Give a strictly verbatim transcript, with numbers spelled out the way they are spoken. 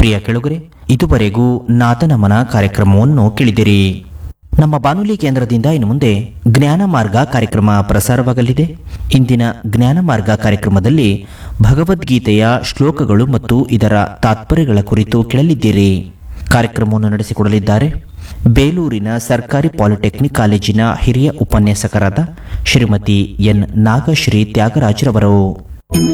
ಪ್ರಿಯ ಕೆಳುಗರೆ, ಇದುವರೆಗೂ ನಾದನಮನ ಕಾರ್ಯಕ್ರಮವನ್ನು ಕೇಳಿದಿರಿ. ನಮ್ಮ ಬಾನುಲಿ ಕೇಂದ್ರದಿಂದ ಇನ್ನು ಮುಂದೆ ಜ್ಞಾನ ಮಾರ್ಗ ಕಾರ್ಯಕ್ರಮ ಪ್ರಸಾರವಾಗಲಿದೆ. ಇಂದಿನ ಜ್ಞಾನ ಮಾರ್ಗ ಕಾರ್ಯಕ್ರಮದಲ್ಲಿ ಭಗವದ್ಗೀತೆಯ ಶ್ಲೋಕಗಳು ಮತ್ತು ಇದರ ತಾತ್ಪರ್ಯಗಳ ಕುರಿತು ಕೇಳಲಿದ್ದೀರಿ. ಕಾರ್ಯಕ್ರಮವನ್ನು ನಡೆಸಿಕೊಡಲಿದ್ದಾರೆ ಬೇಲೂರಿನ ಸರ್ಕಾರಿ ಪಾಲಿಟೆಕ್ನಿಕ್ ಕಾಲೇಜಿನ ಹಿರಿಯ ಉಪನ್ಯಾಸಕರಾದ ಶ್ರೀಮತಿ ಎನ್ ನಾಗಶ್ರೀ ತ್ಯಾಗರಾಜ್ರವರು.